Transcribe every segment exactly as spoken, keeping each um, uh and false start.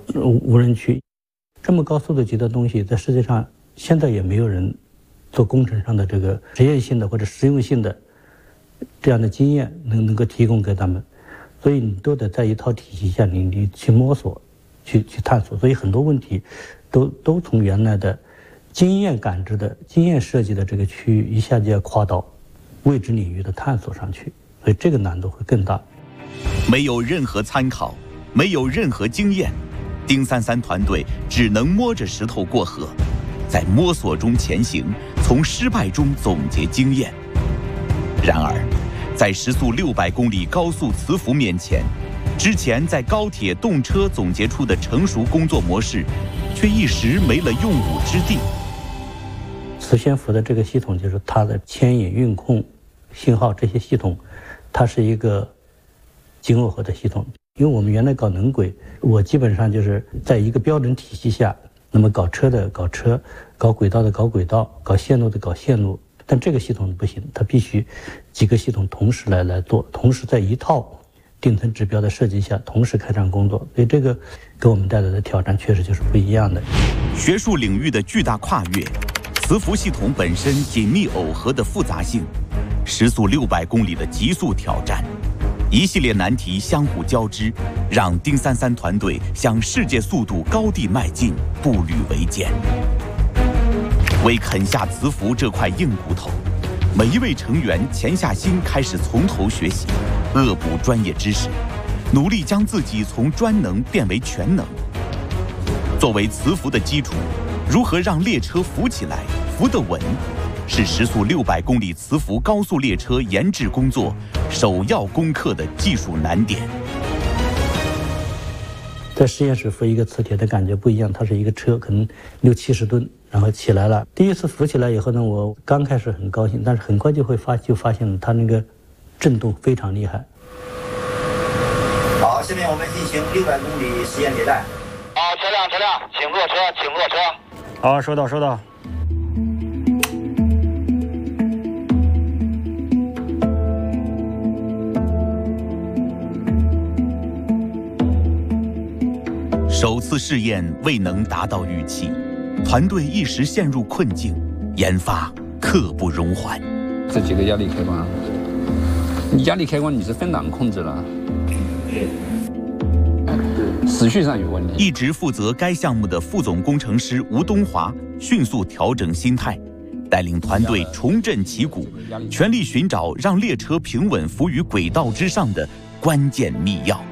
无人区。这么高速度级的东西，在世界上现在也没有人做工程上的这个实验性的或者实用性的这样的经验能能够提供给他们，所以你都得在一套体系下，你你去摸索，去去探索。所以很多问题都都从原来的经验感知的经验设计的这个区域，一下就要跨到未知领域的探索上去，所以这个难度会更大。 没有任何参考，没有任何经验，丁三三团队只能摸着石头过河，在摸索中前行，从失败中总结经验。然而，在时速六百公里高速磁浮面前，之前在高铁动车总结出的成熟工作模式，却一时没了用武之地。 磁悬浮的这个系统，就是它的牵引、运控、信号这些系统，它是一个精耦合的系统。因为我们原来搞能轨，我基本上就是在一个标准体系下，那么搞车的搞车，搞轨道的搞轨道，搞线路的搞线路。但这个系统不行，它必须几个系统同时来来做，同时在一套定层指标的设计下，同时开展工作。所以这个给我们带来的挑战确实就是不一样的。 学术领域的巨大跨越，磁浮系统本身紧密耦合的复杂性，时速六百公里的极速挑战，一系列难题相互交织，让丁三三团队向世界速度高地迈进步履维艰。为啃下磁浮这块硬骨头，每一位成员潜下心，开始从头学习，恶补专业知识，努力将自己从专能变为全能。作为磁浮的基础，如何让列车浮起来、浮得稳，是时速六百公里磁浮高速列车研制工作首要攻克的技术难点。 在实验室浮一个磁铁的感觉不一样，它是一个车，可能六七十吨，然后起来了。第一次浮起来以后呢，我刚开始很高兴，但是很快就会发就发现了它那个震动非常厉害。 好，下面我们进行六百公里实验迭代。 好，车辆车辆，请落车，请落车。 好，收到收到。 首次试验未能达到预期，团队一时陷入困境，研发刻不容缓。 这几个压力开关，你压力开关你是分档控制了，时序上有问题。 一直负责该项目的副总工程师吴东华迅速调整心态，带领团队重振旗鼓，全力寻找让列车平稳浮于轨道之上的关键密钥。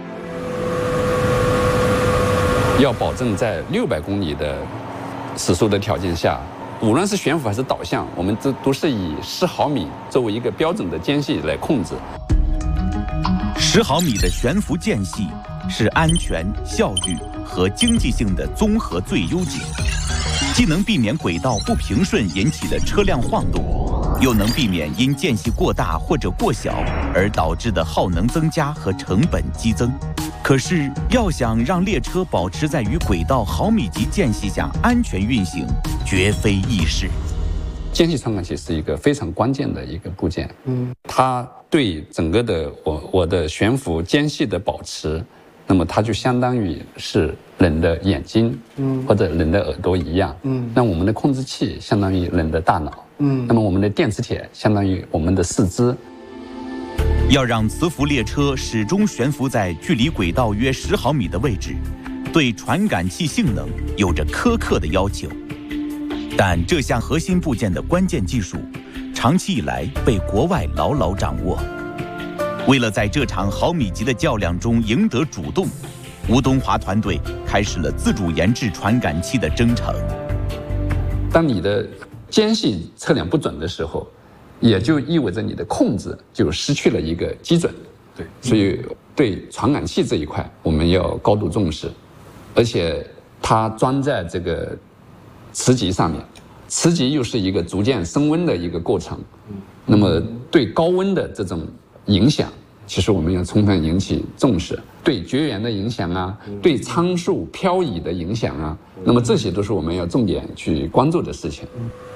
要保证在六百公里的时速的条件下，无论是悬浮还是导向，我们这都是以十毫米作为一个标准的间隙来控制。 十毫米的悬浮间隙是安全、效率和经济性的综合最优解，既能避免轨道不平顺引起的车辆晃动，又能避免因间隙过大或者过小而导致的耗能增加和成本激增。可是，要想让列车保持在与轨道毫米级间隙下安全运行，绝非易事。 间隙传感器是一个非常关键的一个部件，嗯，它对整个的我我的悬浮间隙的保持，那么它就相当于是人的眼睛，嗯，或者人的耳朵一样，嗯，那我们的控制器相当于人的大脑，嗯，那么我们的电磁铁相当于我们的四肢。 要让磁浮列车始终悬浮在距离轨道约十毫米的位置，对传感器性能有着苛刻的要求。但这项核心部件的关键技术，长期以来被国外牢牢掌握。为了在这场毫米级的较量中赢得主动，吴东华团队开始了自主研制传感器的征程。 当你的间隙测量不准的时候，也就意味着你的控制就失去了一个基准。对，所以对传感器这一块我们要高度重视，而且它装在这个磁极上面，磁极又是一个逐渐升温的一个过程。那么对高温的这种影响，其实我们要充分引起重视。对绝缘的影响啊，对参数漂移的影响啊，那么这些都是我们要重点去关注的事情。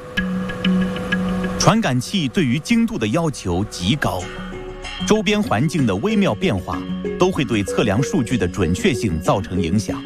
传感器对于精度的要求极高，周边环境的微妙变化都会对测量数据的准确性造成影响。